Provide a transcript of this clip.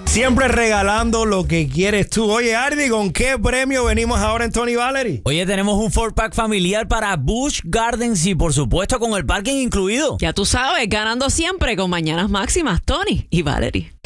Siempre regalando lo que quieres tú. Oye, Ardi, ¿con qué premio venimos ahora en Tony Valerie? Oye, tenemos un 4-pack familiar para Busch Gardens y por supuesto con el parking incluido. Ya tú sabes, ganando siempre con Mañanas Máximas, Tony y Valerie.